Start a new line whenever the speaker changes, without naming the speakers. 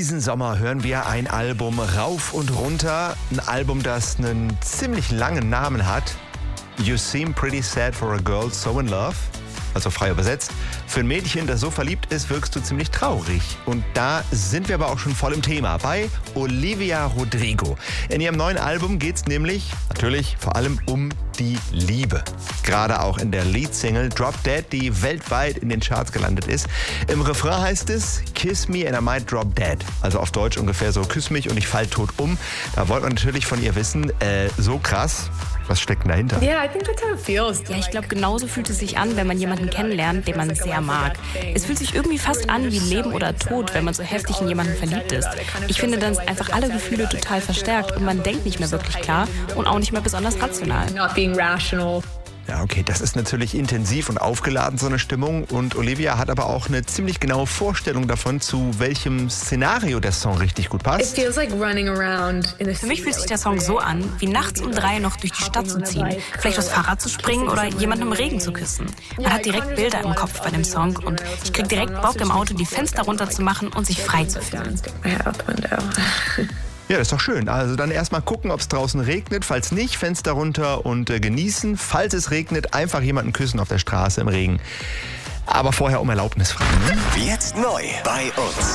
Diesen Sommer hören wir ein Album rauf und runter. Ein Album, das einen ziemlich langen Namen hat. You seem pretty sad for a girl so in love. Also frei übersetzt. Für ein Mädchen, das so verliebt ist, wirkst du ziemlich traurig. Und da sind wir aber auch schon voll im Thema. Bei Olivia Rodrigo. In ihrem neuen Album geht es nämlich, natürlich, vor allem um die Liebe. Gerade auch in der Leadsingle Drop Dead, die weltweit in den Charts gelandet ist. Im Refrain heißt es, Kiss me and I might drop dead. Also auf Deutsch ungefähr so, küss mich und ich fall tot um. Da wollte man natürlich von ihr wissen, so krass. Was steckt denn dahinter?
Ja, ich glaube, genauso fühlt es sich an, wenn man jemanden kennenlernt, den man sehr mag. Es fühlt sich irgendwie fast an wie Leben oder Tod, wenn man so heftig in jemanden verliebt ist. Ich finde, dann ist einfach alle Gefühle total verstärkt und man denkt nicht mehr wirklich klar und auch nicht mehr besonders rational.
Ja, okay, das ist natürlich intensiv und aufgeladen, so eine Stimmung. Und Olivia hat aber auch eine ziemlich genaue Vorstellung davon, zu welchem Szenario der Song richtig gut passt.
Für mich fühlt sich der Song so an, wie nachts um 3 noch durch die Stadt zu ziehen, vielleicht aufs Fahrrad zu springen oder jemanden im Regen zu küssen. Man hat direkt Bilder im Kopf bei dem Song und ich krieg direkt Bock im Auto, die Fenster runterzumachen und sich frei zu fühlen.
Ja, das ist doch schön. Also dann erstmal gucken, ob es draußen regnet. Falls nicht, Fenster runter und genießen. Falls es regnet, einfach jemanden küssen auf der Straße im Regen. Aber vorher um Erlaubnis fragen. Ne?
Jetzt neu bei uns.